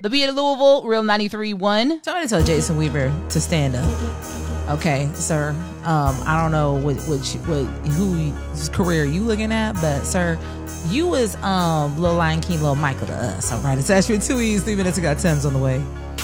The Beat of Louisville, Real 93.1. Somebody told Jason Weaver to stand up. Okay, sir. I don't know whose career you looking at, but sir, you was Lil Lion King, Lil Michael to us. All right, it's Ashford 2 E's, 3 minutes ago. Tim's on the way.